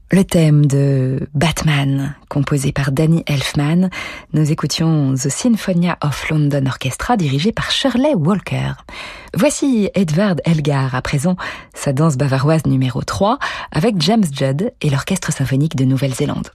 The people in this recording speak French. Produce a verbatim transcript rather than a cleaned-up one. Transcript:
Le thème de Batman, composé par Danny Elfman, nous écoutions The Sinfonia of London Orchestra, dirigé par Shirley Walker. Voici Edvard Elgar, à présent, sa danse bavaroise numéro trois, avec James Judd et l'Orchestre symphonique de Nouvelle-Zélande.